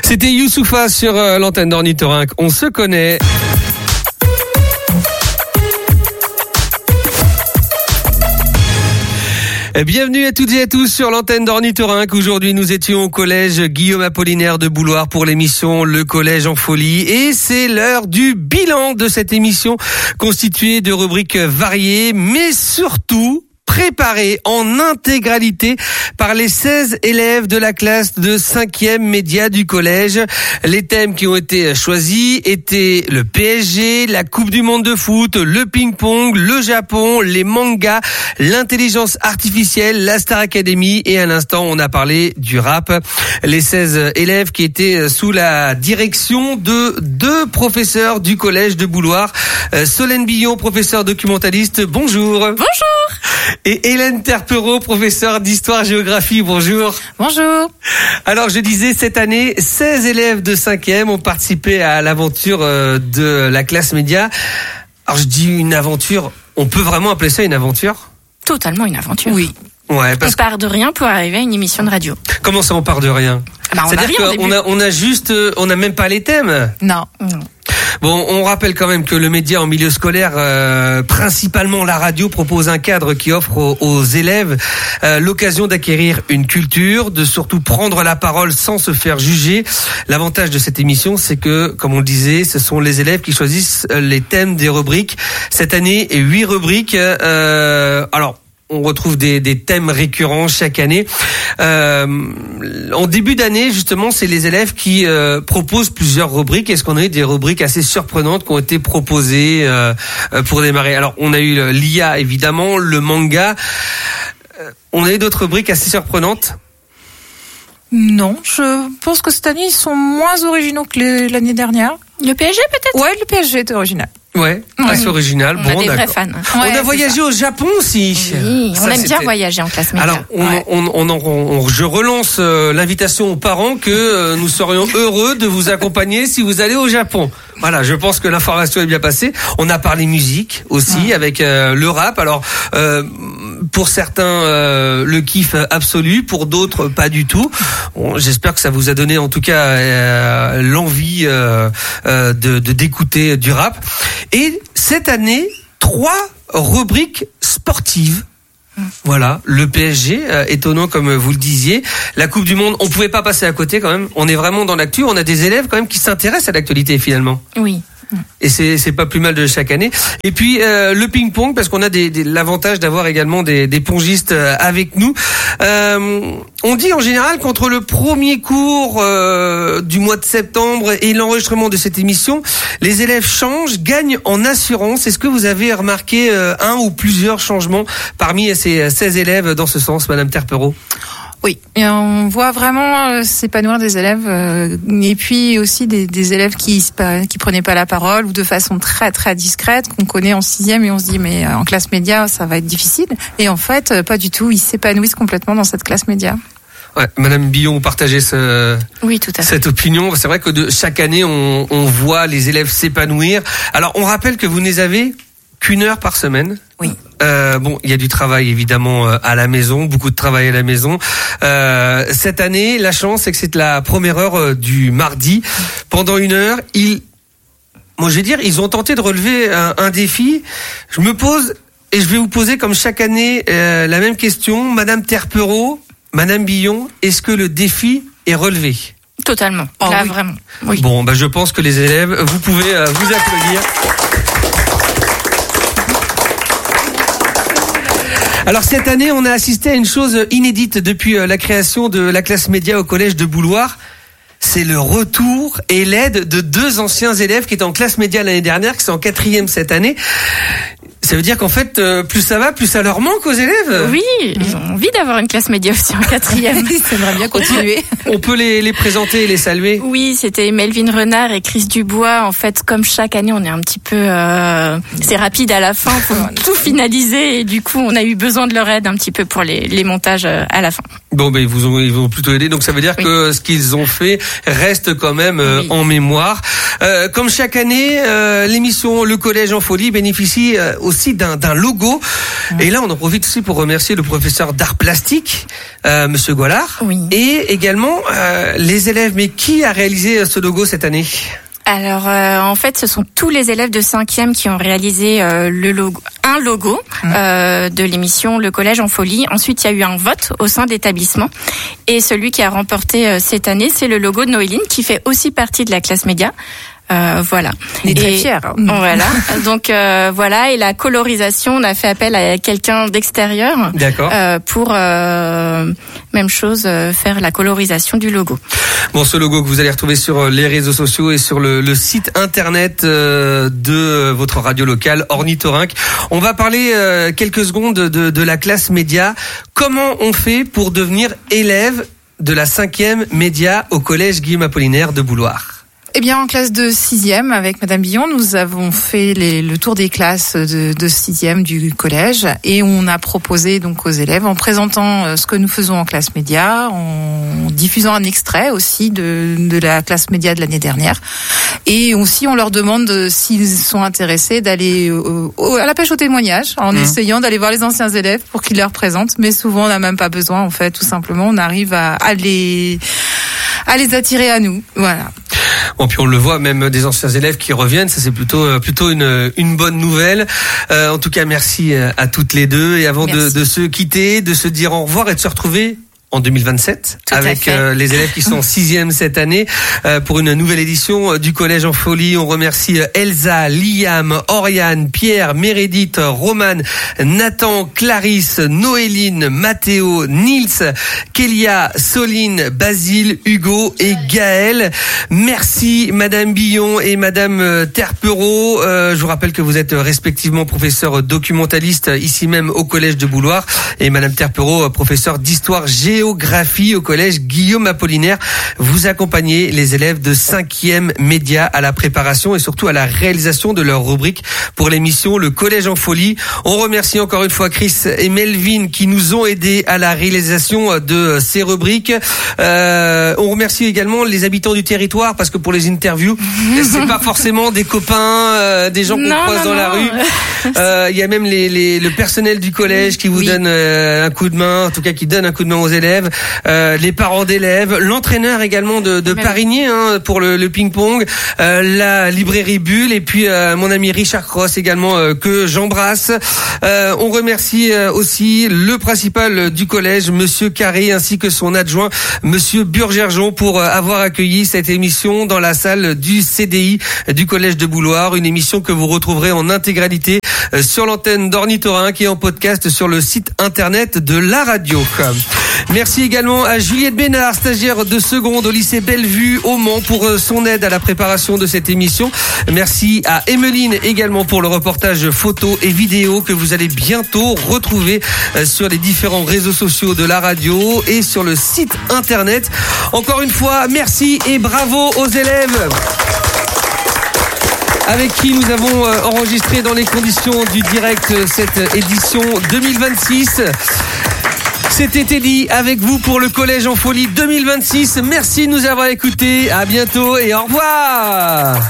C'était Youssoupha sur l'antenne d'Ornithorynque. On se connaît. Bienvenue à toutes et à tous sur l'antenne d'Ornithorynque. Aujourd'hui, nous étions au collège Guillaume Apollinaire de Bouloir pour l'émission Le Collège en Folie. Et c'est l'heure du bilan de cette émission constituée de rubriques variées, mais surtout préparé en intégralité par les 16 élèves de la classe de 5e média du collège. Les thèmes qui ont été choisis étaient le PSG, la Coupe du Monde de foot, le ping-pong, le Japon, les mangas, l'intelligence artificielle, la Star Academy et à l'instant on a parlé du rap. Les 16 élèves qui étaient sous la direction de 2 professeurs du collège de Bouloir. Solène Billon, professeur documentaliste, bonjour. Bonjour. Et Hélène Terpereau, professeure d'histoire-géographie, bonjour. Bonjour. Alors je disais, cette année, 16 élèves de 5e ont participé à l'aventure de la classe média. Alors je dis une aventure, on peut vraiment appeler ça une aventure ? Totalement une aventure. Oui. Ouais, On part de rien pour arriver à une émission de radio. Comment ça on part de rien ? C'est-à-dire qu'on a même pas les thèmes. Non. Bon, on rappelle quand même que le média en milieu scolaire, principalement la radio, propose un cadre qui offre aux élèves l'occasion d'acquérir une culture, de surtout prendre la parole sans se faire juger. L'avantage de cette émission, c'est que, comme on le disait, ce sont les élèves qui choisissent les thèmes des rubriques. Cette année, 8 rubriques. Alors, on retrouve des thèmes récurrents chaque année. En début d'année, justement, c'est les élèves qui proposent plusieurs rubriques. Est-ce qu'on a eu des rubriques assez surprenantes qui ont été proposées pour démarrer ? Alors, on a eu l'IA, évidemment, le manga. On a eu d'autres rubriques assez surprenantes ? Non, je pense que cette année, ils sont moins originaux que l'année dernière. Le PSG peut-être ? Ouais, le PSG est original. Ouais, assez original. On a des vrais fans. On a voyagé au Japon aussi. Oui, on aime bien voyager en classe média. Alors, je relance l'invitation aux parents que nous serions heureux de vous accompagner si vous allez au Japon. Voilà, je pense que l'information est bien passée. On a parlé musique aussi avec le rap. Alors, pour certains, le kiff absolu, pour d'autres, pas du tout. Bon, j'espère que ça vous a donné en tout cas l'envie d'écouter du rap. Et cette année, 3 rubriques sportives. Voilà, le PSG, étonnant comme vous le disiez. La Coupe du Monde, on pouvait pas passer à côté quand même. On est vraiment dans l'actu. On a des élèves quand même qui s'intéressent à l'actualité finalement. Oui. Et c'est pas plus mal de chaque année. Et puis le ping-pong, parce qu'on a l'avantage d'avoir également des pongistes avec nous. On dit en général qu'entre le premier cours du mois de septembre et l'enregistrement de cette émission, les élèves changent, gagnent en assurance. Est-ce que vous avez remarqué un ou plusieurs changements parmi ces 16 élèves dans ce sens, Madame Terpereau ? Oui, et on voit vraiment s'épanouir des élèves et puis aussi des élèves qui prenaient pas la parole ou de façon très très discrète qu'on connaît en 6e et on se dit mais en classe média ça va être difficile et en fait pas du tout, ils s'épanouissent complètement dans cette classe média. Ouais, Madame Billon, vous partagez oui, tout à fait. Cette opinion. C'est vrai que chaque année on voit les élèves s'épanouir. Alors on rappelle que vous ne les avez qu'une heure par semaine. Oui. Bon, il y a du travail évidemment à la maison, beaucoup de travail à la maison. Cette année, la chance, c'est que c'est la première heure du mardi. Pendant une heure, ils ont tenté de relever un défi. Je me pose et je vais vous poser comme chaque année la même question, Madame Terpereau, Madame Billon, est-ce que le défi est relevé ? Totalement. Oh, là, oui. vraiment. Oui. Bon, je pense que les élèves, vous pouvez vous applaudir. Alors cette année, on a assisté à une chose inédite depuis la création de la classe média au collège de Bouloir. C'est le retour et l'aide de 2 anciens élèves qui étaient en classe média l'année dernière, qui sont en 4e cette année. Ça veut dire qu'en fait, plus ça va, plus ça leur manque aux élèves. Oui, ils ont envie d'avoir une classe média aussi en 4e. Ils aimeraient bien continuer. On peut les présenter et les saluer. Oui, c'était Melvin Renard et Chris Dubois. En fait, comme chaque année, on est un petit peu... c'est rapide à la fin pour tout finaliser. Et du coup, on a eu besoin de leur aide un petit peu pour les montages à la fin. Bon, ils vont plutôt aider. Donc ça veut dire que ce qu'ils ont fait reste quand même en mémoire. Comme chaque année, l'émission Le Collège en Folie bénéficie aussi aussi d'un logo. Et là, on en profite aussi pour remercier le professeur d'art plastique, Monsieur Goalard. Oui. Et également les élèves. Mais qui a réalisé ce logo cette année ? Alors, en fait, ce sont tous les élèves de 5e qui ont réalisé un logo de l'émission Le Collège en Folie. Ensuite, il y a eu un vote au sein de l'établissement. Et celui qui a remporté cette année, c'est le logo de Noéline, qui fait aussi partie de la classe média. Voilà. On est très fiers. Voilà. Donc voilà. Et la colorisation, on a fait appel à quelqu'un d'extérieur. D'accord. Pour même chose, faire la colorisation du logo. Bon, ce logo que vous allez retrouver sur les réseaux sociaux et sur le site internet de votre radio locale Ornithorynque. On va parler quelques secondes de la classe média. Comment on fait pour devenir élève de la 5e média au collège Guillaume Apollinaire de Bouloir ? Eh bien, en classe de 6e, avec Madame Billon, nous avons fait le tour des classes de 6e du collège et on a proposé donc aux élèves, en présentant ce que nous faisons en classe média, en diffusant un extrait aussi de la classe média de l'année dernière. Et aussi, on leur demande s'ils sont intéressés d'aller à la pêche au témoignage, en essayant d'aller voir les anciens élèves pour qu'ils leur présentent. Mais souvent, on n'a même pas besoin, en fait, tout simplement. On arrive à les attirer à nous. Voilà. Bon, puis on le voit, même des anciens élèves qui reviennent, ça c'est plutôt une bonne nouvelle. En tout cas, merci à toutes les deux. Et avant de se quitter, de se dire au revoir et de se retrouver en 2027 avec les élèves qui sont en 6e cette année pour une nouvelle édition du Collège en Folie. On remercie Elsa, Liam, Oriane, Pierre, Meredith, Romane, Nathan, Clarisse, Noéline, Mathéo, Nils, Kélia, Soline, Basile, Hugo et Gaël. Merci Madame Billon et Madame Terpereau. Je vous rappelle que vous êtes respectivement professeur documentaliste ici même au Collège de Bouloir et Madame Terpereau, professeur d'histoire géographie au collège Guillaume Apollinaire. Vous accompagnez les élèves de 5e média à la préparation et surtout à la réalisation de leur rubrique pour l'émission Le Collège en Folie. On remercie encore une fois Chris et Melvin qui nous ont aidés à la réalisation de ces rubriques. On remercie également les habitants du territoire parce que pour les interviews, c'est pas forcément des copains, des gens qu'on croise dans la rue. Il y a même le personnel du collège qui vous donne un coup de main, en tout cas qui donne un coup de main aux élèves, les parents d'élèves, l'entraîneur également de Parigné pour le ping-pong, la librairie Bulle et puis mon ami Richard Cross également que j'embrasse. On remercie aussi le principal du collège, Monsieur Carré, ainsi que son adjoint, Monsieur Burgergeon, pour avoir accueilli cette émission dans la salle du CDI du collège de Bouloir, une émission que vous retrouverez en intégralité sur l'antenne d'Ornithorynque et en podcast sur le site internet de la radio. Merci également à Juliette Bénard, stagiaire de seconde au lycée Bellevue au Mans pour son aide à la préparation de cette émission. Merci à Emeline également pour le reportage photo et vidéo que vous allez bientôt retrouver sur les différents réseaux sociaux de la radio et sur le site internet. Encore une fois, merci et bravo aux élèves avec qui nous avons enregistré dans les conditions du direct cette édition 2026. C'était Teddy avec vous pour le Collège en Folie 2026. Merci de nous avoir écoutés. À bientôt et au revoir.